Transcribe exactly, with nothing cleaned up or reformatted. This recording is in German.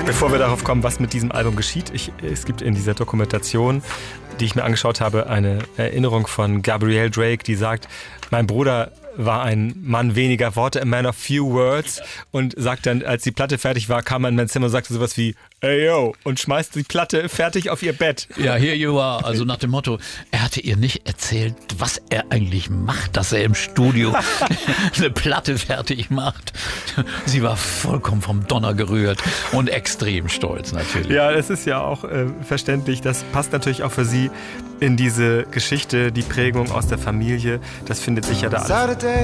Bevor wir darauf kommen, was mit diesem Album geschieht, ich, es gibt in dieser Dokumentation, die ich mir angeschaut habe, eine Erinnerung von Gabrielle Drake, die sagt, mein Bruder war ein Mann weniger Worte, a man of few words, und sagt dann, als die Platte fertig war, kam er in mein Zimmer und sagte sowas wie, ey yo, und schmeißt die Platte fertig auf ihr Bett. Ja, here you are, also nach dem Motto, er hatte ihr nicht erzählt, was er eigentlich macht, dass er im Studio eine Platte fertig macht. Sie war vollkommen vom Donner gerührt und extrem stolz natürlich. Ja, es ist ja auch äh, verständlich, das passt natürlich auch für sie in diese Geschichte, die Prägung aus der Familie, das findet sich ja da alles.